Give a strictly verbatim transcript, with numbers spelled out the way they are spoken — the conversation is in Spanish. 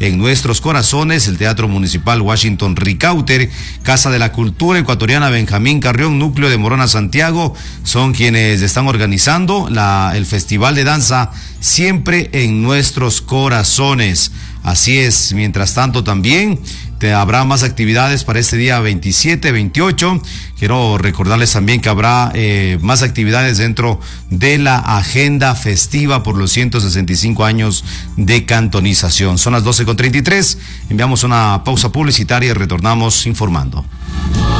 en nuestros corazones, el Teatro Municipal Washington Ricauter, Casa de la Cultura Ecuatoriana Benjamín Carrión, Núcleo de Morona Santiago, son quienes están organizando la, el Festival de Danza Siempre en Nuestros Corazones. Así es, mientras tanto también te, habrá más actividades para este día veintisiete, veintiocho. Quiero recordarles también que habrá eh, más actividades dentro de la agenda festiva por los ciento sesenta y cinco años de cantonización. Son las doce con treinta y tres, enviamos una pausa publicitaria y retornamos informando.